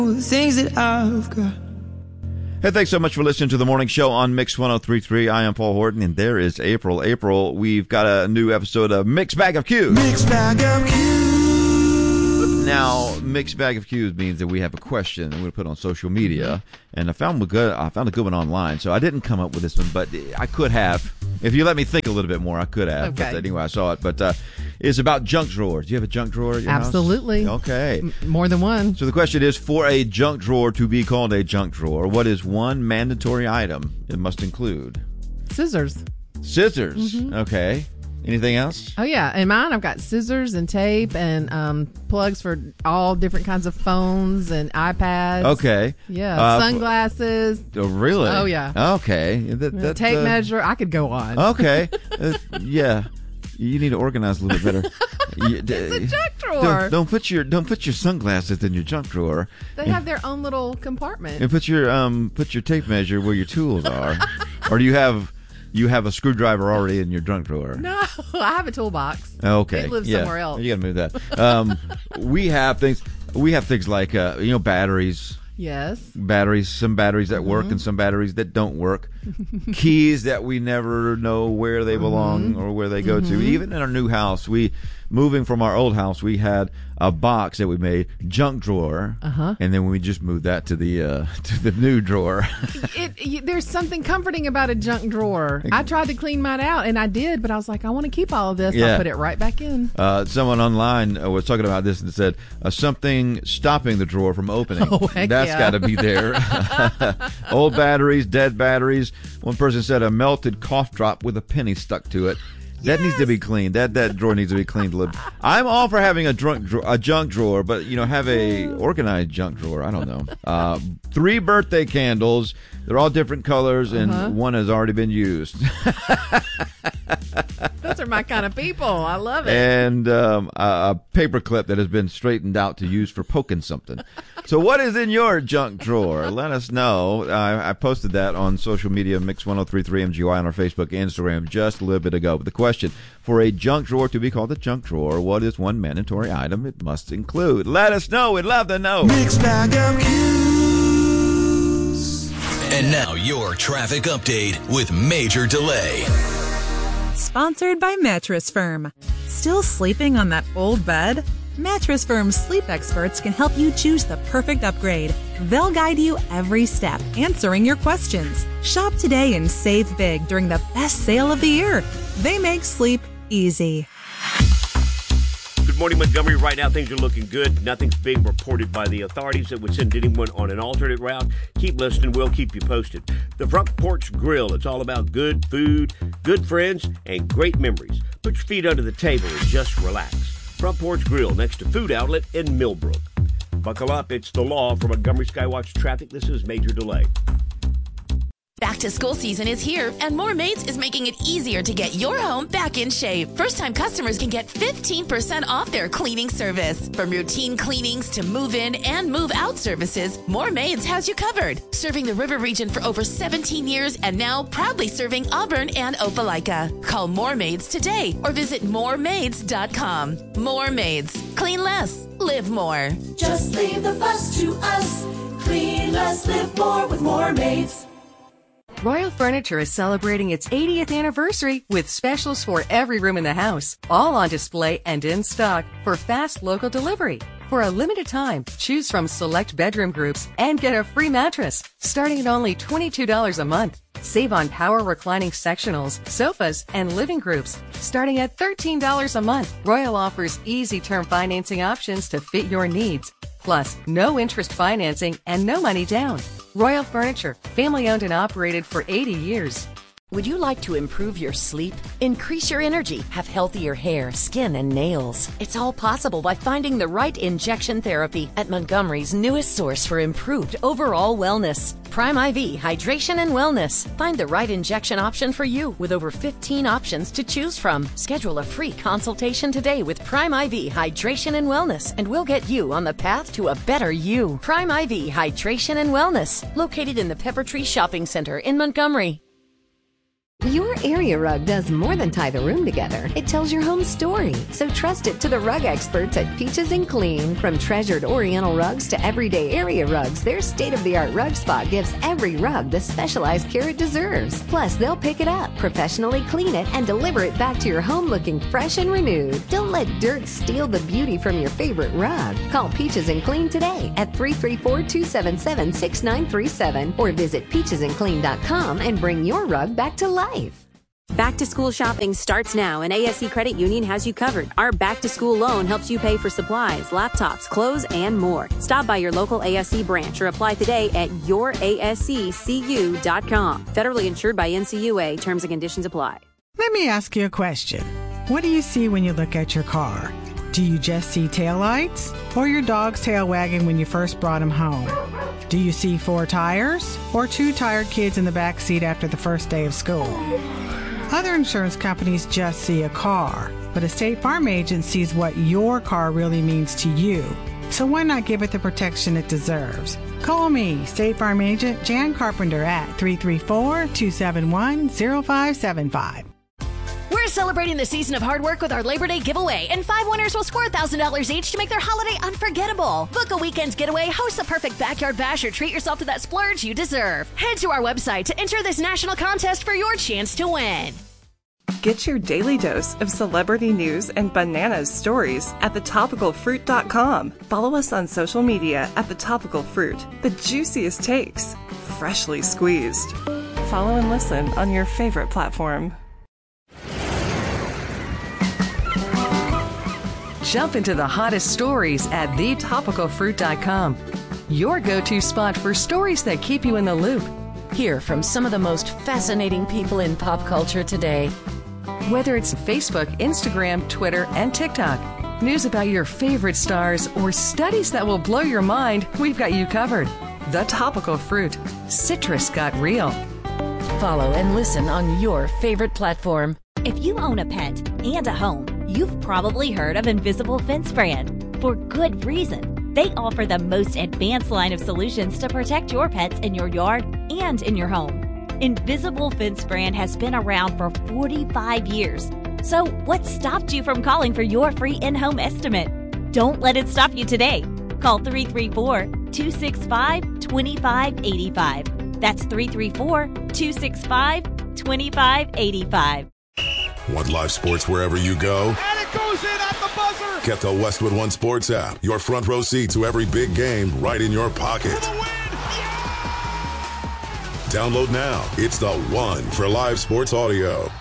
The things that I've got. Hey, thanks so much for listening to the morning show on Mix 103.3. I am Paul Horton, and there is April. April, we've got a new episode of Mixed Bag of Q's. Mixed bag of Q's. Now, Mixed Bag of Q's means that we have a question and we're going to put it on social media. And I found a good one online, so I didn't come up with this one, but I could have. If you let me think a little bit more, I could have. Okay. But anyway, I saw it. But it's about junk drawers. Do you have a junk drawer at your house? Absolutely. Okay. More than one. So the question is, for a junk drawer to be called a junk drawer, what is one mandatory item it must include? Scissors. Scissors. Okay. Anything else? Oh, yeah. In mine, I've got scissors and tape and plugs for all different kinds of phones and iPads. Okay. Yeah. Sunglasses. Oh, really? Oh, yeah. Okay. Tape measure. I could go on. Okay. Yeah. You need to organize a little bit better. It's a junk drawer. Don't put your sunglasses in your junk drawer. They have their own little compartment. And put your tape measure where your tools are. Or do you have a screwdriver already in your junk drawer? No, I have a toolbox. Okay. It lives somewhere else. You got to move that. We have things like batteries. Yes. Some batteries that work and some batteries that don't work. Keys that we never know where they belong or where they go to. Even in our new house, moving from our old house, we had a box that we made, junk drawer, and then we just moved that to the new drawer. There's something comforting about a junk drawer. I tried to clean mine out, and I did, but I was like, I want to keep all of this. Yeah. I'll put it right back in. Someone online was talking about this and said, something stopping the drawer from opening. Oh, heck That's got to be there. Old batteries, dead batteries. One person said a melted cough drop with a penny stuck to it. That needs to be cleaned. That drawer needs to be cleaned a little. I'm all for having a junk drawer, but have a organized junk drawer. I don't know. 3 birthday candles. They're all different colors, and one has already been used. Those are my kind of people. I love it. And a paper clip that has been straightened out to use for poking something. So what is in your junk drawer? Let us know. I posted that on social media, Mix 1033 MGY on our Facebook, Instagram, just a little bit ago. But the question, for a junk drawer to be called a junk drawer, what is one mandatory item it must include? Let us know. We'd love to know. Mixed bag of Q's. And now your traffic update with Major Delay. Sponsored by Mattress Firm. Still sleeping on that old bed? Mattress Firm's sleep experts can help you choose the perfect upgrade. They'll guide you every step, answering your questions. Shop today and save big during the best sale of the year. They make sleep easy. Good morning, Montgomery. Right now, things are looking good. Nothing's being reported by the authorities that would send anyone on an alternate route. Keep listening. We'll keep you posted. The Front Porch Grill. It's all about good food, good friends, and great memories. Put your feet under the table and just relax. Front Porch Grill next to Food Outlet in Millbrook. Buckle up. It's the law. For Montgomery Skywatch Traffic, this is Major Delay. Back to school season is here, and More Maids is making it easier to get your home back in shape. First-time customers can get 15% off their cleaning service. From routine cleanings to move-in and move-out services, More Maids has you covered. Serving the River region for over 17 years and now proudly serving Auburn and Opelika. Call More Maids today or visit moremaids.com. More Maids. Clean less. Live more. Just leave the fuss to us. Clean less, live more with More Maids. Royal Furniture is celebrating its 80th anniversary with specials for every room in the house, all on display and in stock for fast local delivery. For a limited time, choose from select bedroom groups and get a free mattress, starting at only $22 a month. Save on power reclining sectionals, sofas, and living groups, starting at $13 a month. Royal offers easy term financing options to fit your needs. Plus, no interest financing and no money down. Royal Furniture, family owned and operated for 80 years. Would you like to improve your sleep, increase your energy, have healthier hair, skin, and nails? It's all possible by finding the right injection therapy at Montgomery's newest source for improved overall wellness. Prime IV Hydration and Wellness. Find the right injection option for you with over 15 options to choose from. Schedule a free consultation today with Prime IV Hydration and Wellness, and we'll get you on the path to a better you. Prime IV Hydration and Wellness, located in the Pepper Tree Shopping Center in Montgomery. Your area rug does more than tie the room together. It tells your home story. So trust it to the rug experts at Peaches and Clean. From treasured Oriental rugs to everyday area rugs, their state-of-the-art rug spot gives every rug the specialized care it deserves. Plus, they'll pick it up, professionally clean it, and deliver it back to your home looking fresh and renewed. Don't let dirt steal the beauty from your favorite rug. Call Peaches and Clean today at 334-277-6937 or visit peachesandclean.com and bring your rug back to life. Back to school shopping starts now, and ASC Credit Union has you covered. Our back to school loan helps you pay for supplies, laptops, clothes, and more. Stop by your local ASC branch or apply today at yourasccu.com. Federally insured by NCUA. Terms and conditions apply. Let me ask you a question. What do you see when you look at your car? Do you just see taillights or your dog's tail wagging when you first brought him home? Do you see 4 tires or 2 tired kids in the back seat after the first day of school? Other insurance companies just see a car, but a State Farm agent sees what your car really means to you. So why not give it the protection it deserves? Call me, State Farm agent Jan Carpenter at 334-271-0575. We're celebrating the season of hard work with our Labor Day giveaway, and 5 winners will score $1,000 each to make their holiday unforgettable. Book a weekend's getaway, host the perfect backyard bash, or treat yourself to that splurge you deserve. Head to our website to enter this national contest for your chance to win. Get your daily dose of celebrity news and bananas stories at thetopicalfruit.com. Follow us on social media at The Topical Fruit. The juiciest takes, freshly squeezed. Follow and listen on your favorite platform. Jump into the hottest stories at thetopicalfruit.com. Your go-to spot for stories that keep you in the loop. Hear from some of the most fascinating people in pop culture today. Whether it's Facebook, Instagram, Twitter, and TikTok, news about your favorite stars, or studies that will blow your mind, we've got you covered. The Topical Fruit. Citrus got real. Follow and listen on your favorite platform. If you own a pet and a home, you've probably heard of Invisible Fence Brand. For good reason. They offer the most advanced line of solutions to protect your pets in your yard and in your home. Invisible Fence Brand has been around for 45 years. So what stopped you from calling for your free in-home estimate? Don't let it stop you today. Call 334-265-2585. That's 334-265-2585. Want live sports wherever you go? And it goes in at the buzzer. Get the Westwood One Sports app. Your front row seat to every big game right in your pocket. Download now. It's the one for live sports audio.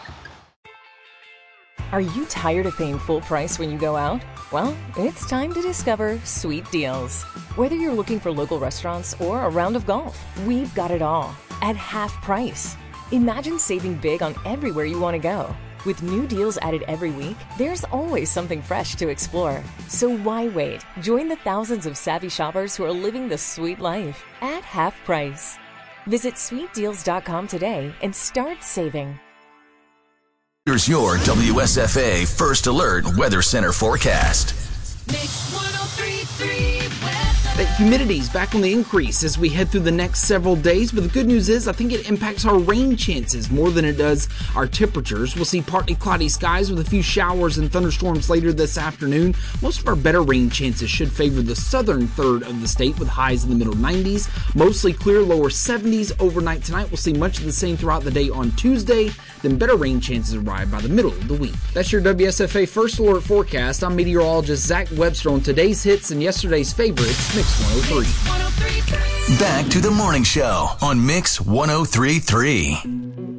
Are you tired of paying full price when you go out? Well, it's time to discover Sweet Deals. Whether you're looking for local restaurants or a round of golf, we've got it all at half price. Imagine saving big on everywhere you want to go. With new deals added every week, there's always something fresh to explore. So why wait? Join the thousands of savvy shoppers who are living the sweet life at half price. Visit sweetdeals.com today and start saving. Here's your WSFA First Alert Weather Center forecast. Mix 103.3 The humidity's back on the increase as we head through the next several days, but the good news is I think it impacts our rain chances more than it does our temperatures. We'll see partly cloudy skies with a few showers and thunderstorms later this afternoon. Most of our better rain chances should favor the southern third of the state with highs in the middle 90s. Mostly clear, lower 70s overnight tonight. We'll see much of the same throughout the day on Tuesday. Then better rain chances arrive by the middle of the week. That's your WSFA First Alert forecast. I'm meteorologist Zach Webster on today's hits and yesterday's favorites, Mix 103. Back to the morning show on Mix 103.3.